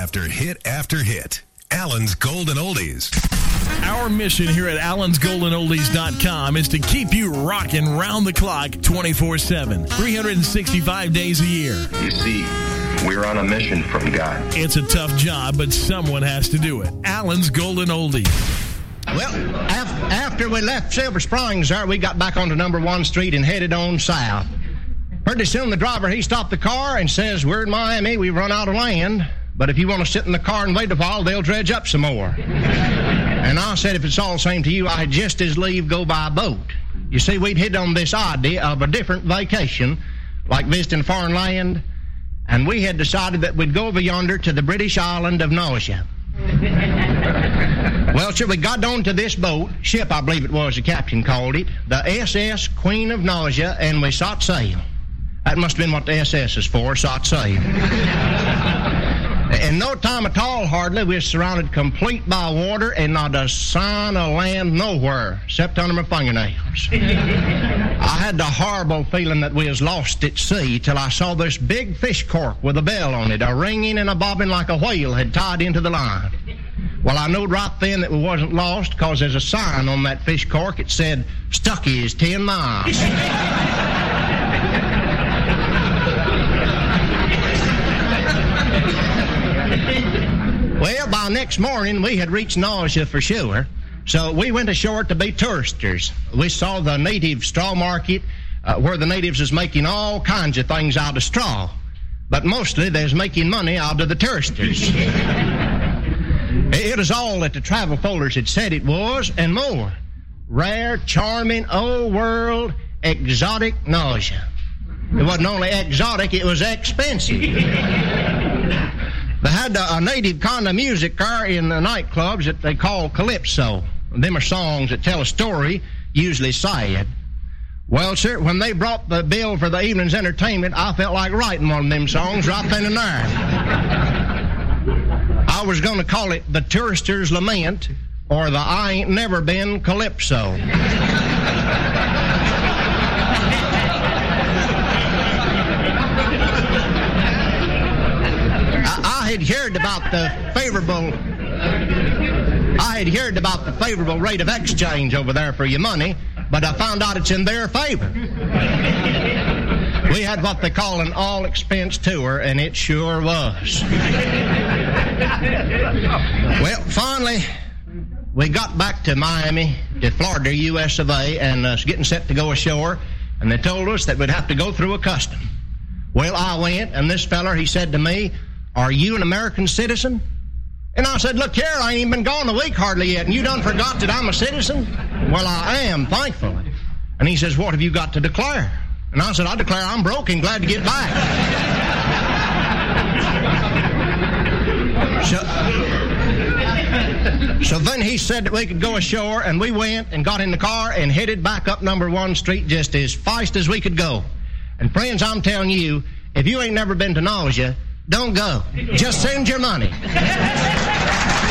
after hit after hit. Allen's Golden Oldies. Our mission here at allensgoldenoldies.com is to keep you rocking round the clock 24/7, 365 days a year. You see, we're on a mission from God. It's a tough job, but someone has to do it. Allen's Golden Oldies. Well, after we left Silver Springs there, we got back onto number 1 Street and headed on south. Pretty soon the driver, he stopped the car and says, "We're in Miami, we've run out of land, but if you want to sit in the car and wait a while, they'll dredge up some more." And I said, if it's all the same to you, I'd just as leave go by boat. You see, we'd hit on this idea of a different vacation, like visiting foreign land, and we had decided that we'd go over yonder to the British island of Nausea. Well, sir, we got on to this ship, I believe it was, the captain called it, the SS Queen of Nausea, and we sought sail. That must have been what the SS is for, sought sail. In no time at all, hardly, we were surrounded complete by water and not a sign of land nowhere, except under my fingernails. I had the horrible feeling that we was lost at sea till I saw this big fish cork with a bell on it, a ringing and a bobbing like a whale had tied into the line. Well, I knowed right then that we wasn't lost, because there's a sign on that fish cork. It said, "Stucky is 10 miles." Well, by next morning, we had reached Nausea for sure, so we went ashore to be touristers. We saw the native straw market, where the natives is making all kinds of things out of straw, but mostly they's making money out of the touristers. It was all that the travel folders had said it was, and more. Rare, charming, old world, exotic Nausea. It wasn't only exotic, it was expensive. They had a native kind of music there in the nightclubs that they call calypso. Them are songs that tell a story, usually sad. Well, sir, when they brought the bill for the evening's entertainment, I felt like writing one of them songs right then and there. I was going to call it The Tourister's Lament, or the I Ain't Never Been Calypso. I had heard about the favorable rate of exchange over there for your money, but I found out it's in their favor. We had what they call an all-expense tour, and it sure was. Well, finally, we got back to Miami, to Florida, U.S. of A., and was getting set to go ashore, and they told us that we'd have to go through a custom. Well, I went, and this feller, he said to me, "Are you an American citizen?" And I said, "Look here, I ain't even been gone a week hardly yet, and you done forgot that I'm a citizen?" "Well, I am, thankfully." And he says, "What have you got to declare?" And I said, "I declare I'm broke and glad to get back." So then he said that we could go ashore, and we went and got in the car and headed back up number 1 Street just as fast as we could go. And friends, I'm telling you, if you ain't never been to Nausea, don't go. Just send your money.